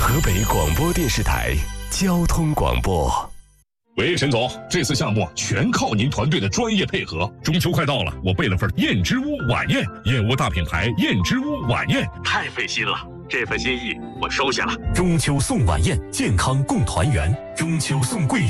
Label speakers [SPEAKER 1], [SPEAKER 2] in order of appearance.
[SPEAKER 1] 河北广播电视台交通广播。
[SPEAKER 2] 喂，沈总，这次项目全靠您团队的专业配合。中秋快到了，我备了份燕之屋晚宴，燕窝大品牌燕之屋晚宴，太费心了。这份心意我收下了。
[SPEAKER 1] 中秋送晚宴，健康共团圆。中秋送桂圆。